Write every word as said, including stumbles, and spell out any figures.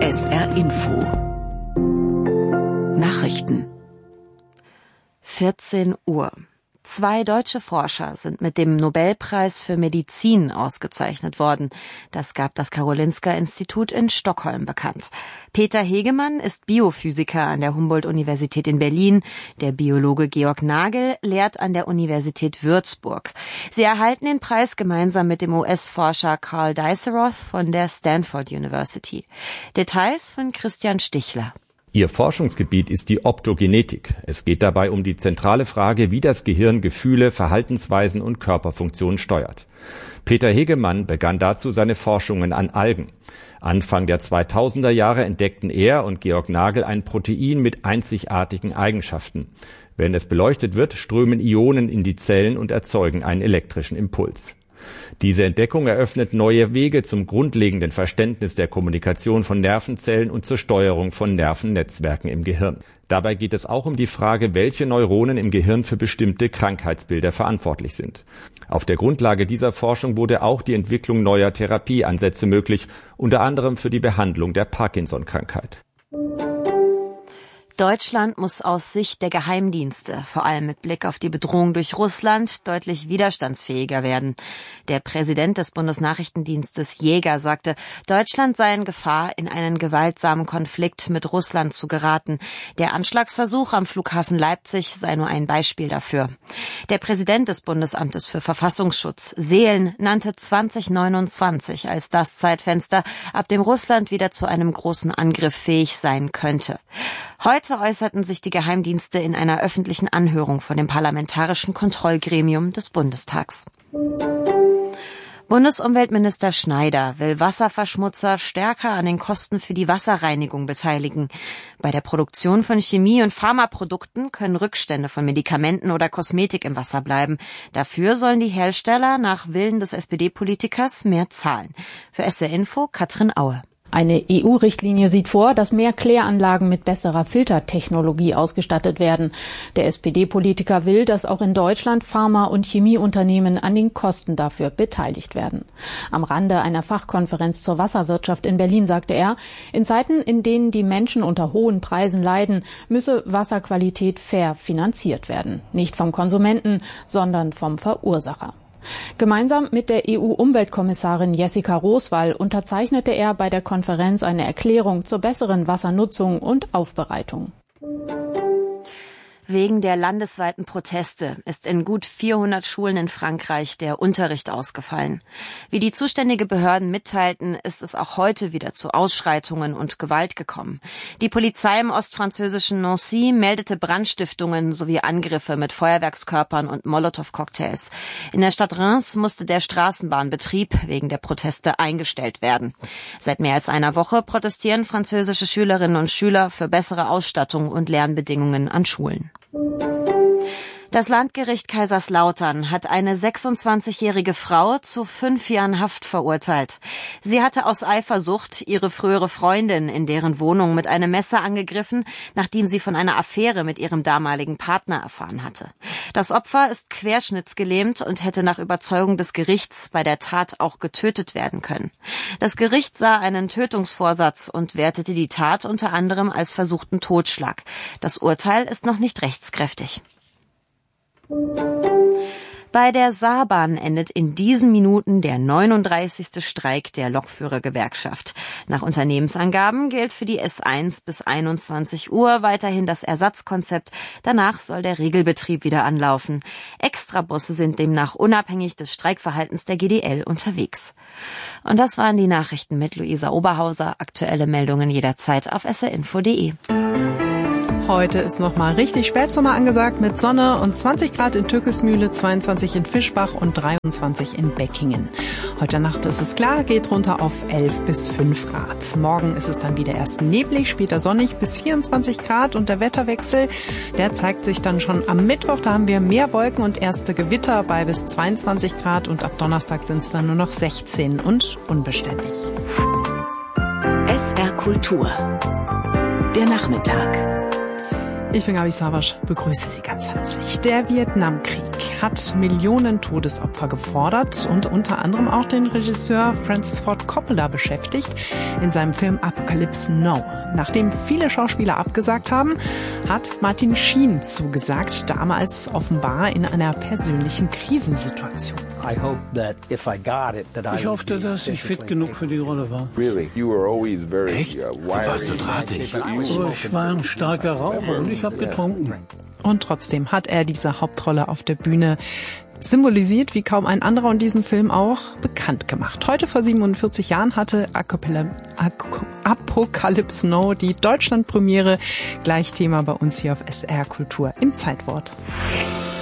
S R Info Nachrichten. vierzehn Uhr. Zwei deutsche Forscher sind mit dem Nobelpreis für Medizin ausgezeichnet worden. Das gab das Karolinska-Institut in Stockholm bekannt. Peter Hegemann ist Biophysiker an der Humboldt-Universität in Berlin. Der Biologe Georg Nagel lehrt an der Universität Würzburg. Sie erhalten den Preis gemeinsam mit dem U S-Forscher Carl Diceroth von der Stanford University. Details von Christian Stichler. Ihr Forschungsgebiet ist die Optogenetik. Es geht dabei um die zentrale Frage, wie das Gehirn Gefühle, Verhaltensweisen und Körperfunktionen steuert. Peter Hegemann begann dazu seine Forschungen an Algen. Anfang der zweitausender Jahre entdeckten er und Georg Nagel ein Protein mit einzigartigen Eigenschaften. Wenn es beleuchtet wird, strömen Ionen in die Zellen und erzeugen einen elektrischen Impuls. Diese Entdeckung eröffnet neue Wege zum grundlegenden Verständnis der Kommunikation von Nervenzellen und zur Steuerung von Nervennetzwerken im Gehirn. Dabei geht es auch um die Frage, welche Neuronen im Gehirn für bestimmte Krankheitsbilder verantwortlich sind. Auf der Grundlage dieser Forschung wurde auch die Entwicklung neuer Therapieansätze möglich, unter anderem für die Behandlung der Parkinson-Krankheit. Deutschland muss aus Sicht der Geheimdienste, vor allem mit Blick auf die Bedrohung durch Russland, deutlich widerstandsfähiger werden. Der Präsident des Bundesnachrichtendienstes Jäger sagte, Deutschland sei in Gefahr, in einen gewaltsamen Konflikt mit Russland zu geraten. Der Anschlagsversuch am Flughafen Leipzig sei nur ein Beispiel dafür. Der Präsident des Bundesamtes für Verfassungsschutz, Seelen, nannte zwanzig neunundzwanzig als das Zeitfenster, ab dem Russland wieder zu einem großen Angriff fähig sein könnte. Heute äußerten sich die Geheimdienste in einer öffentlichen Anhörung vor dem Parlamentarischen Kontrollgremium des Bundestags. Bundesumweltminister Schneider will Wasserverschmutzer stärker an den Kosten für die Wasserreinigung beteiligen. Bei der Produktion von Chemie- und Pharmaprodukten können Rückstände von Medikamenten oder Kosmetik im Wasser bleiben. Dafür sollen die Hersteller nach Willen des S P D-Politikers mehr zahlen. Für S R Info Katrin Aue. Eine E U-Richtlinie sieht vor, dass mehr Kläranlagen mit besserer Filtertechnologie ausgestattet werden. Der S P D-Politiker will, dass auch in Deutschland Pharma- und Chemieunternehmen an den Kosten dafür beteiligt werden. Am Rande einer Fachkonferenz zur Wasserwirtschaft in Berlin sagte er, in Zeiten, in denen die Menschen unter hohen Preisen leiden, müsse Wasserqualität fair finanziert werden. Nicht vom Konsumenten, sondern vom Verursacher. Gemeinsam mit der E U-Umweltkommissarin Jessica Roswall unterzeichnete er bei der Konferenz eine Erklärung zur besseren Wassernutzung und Aufbereitung. Wegen der landesweiten Proteste ist in gut vierhundert Schulen in Frankreich der Unterricht ausgefallen. Wie die zuständige Behörden mitteilten, ist es auch heute wieder zu Ausschreitungen und Gewalt gekommen. Die Polizei im ostfranzösischen Nancy meldete Brandstiftungen sowie Angriffe mit Feuerwerkskörpern und Molotow-Cocktails. In der Stadt Reims musste der Straßenbahnbetrieb wegen der Proteste eingestellt werden. Seit mehr als einer Woche protestieren französische Schülerinnen und Schüler für bessere Ausstattung und Lernbedingungen an Schulen. Das Landgericht Kaiserslautern hat eine sechsundzwanzigjährige Frau zu fünf Jahren Haft verurteilt. Sie hatte aus Eifersucht ihre frühere Freundin in deren Wohnung mit einem Messer angegriffen, nachdem sie von einer Affäre mit ihrem damaligen Partner erfahren hatte. Das Opfer ist querschnittsgelähmt und hätte nach Überzeugung des Gerichts bei der Tat auch getötet werden können. Das Gericht sah einen Tötungsvorsatz und wertete die Tat unter anderem als versuchten Totschlag. Das Urteil ist noch nicht rechtskräftig. Bei der Saarbahn endet in diesen Minuten der neununddreißigste Streik der Lokführergewerkschaft. Nach Unternehmensangaben gilt für die S eins bis einundzwanzig Uhr weiterhin das Ersatzkonzept. Danach soll der Regelbetrieb wieder anlaufen. Extrabusse sind demnach unabhängig des Streikverhaltens der G D L unterwegs. Und das waren die Nachrichten mit Luisa Oberhauser. Aktuelle Meldungen jederzeit auf s r info punkt d e. Heute ist noch mal richtig Spätsommer angesagt mit Sonne und zwanzig Grad in Türkismühle, zweiundzwanzig in Fischbach und dreiundzwanzig in Beckingen. Heute Nacht ist es klar, geht runter auf elf bis fünf Grad. Morgen ist es dann wieder erst neblig, später sonnig bis vierundzwanzig Grad und der Wetterwechsel, der zeigt sich dann schon am Mittwoch. Da haben wir mehr Wolken und erste Gewitter bei bis zweiundzwanzig Grad und ab Donnerstag sind es dann nur noch sechzehn und unbeständig. S R Kultur. Der Nachmittag. Ich bin Gabi Savasch, begrüße Sie ganz herzlich. Der Vietnamkrieg. hat Millionen Todesopfer gefordert und unter anderem auch den Regisseur Francis Ford Coppola beschäftigt in seinem Film Apocalypse Now. Nachdem viele Schauspieler abgesagt haben, hat Martin Sheen zugesagt, damals offenbar in einer persönlichen Krisensituation. Ich hoffte, dass ich fit genug für die Rolle war. Echt? Du warst so drahtig. Oh, ich war ein starker Raucher und ich habe getrunken. Und trotzdem hat er diese Hauptrolle auf der Bühne symbolisiert, wie kaum ein anderer und diesen Film auch bekannt gemacht. Heute vor siebenundvierzig Jahren hatte Apocalypse Now die Deutschlandpremiere, gleich Thema bei uns hier auf S R Kultur im Zeitwort.